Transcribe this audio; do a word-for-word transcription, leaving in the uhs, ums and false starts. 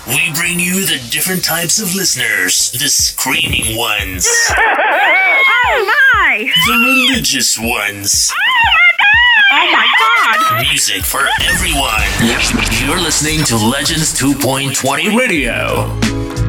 we bring you the different types of listeners. The screaming ones. Oh my! The religious ones. Oh my god! Music for everyone. You're listening to Legends two point twenty Radio.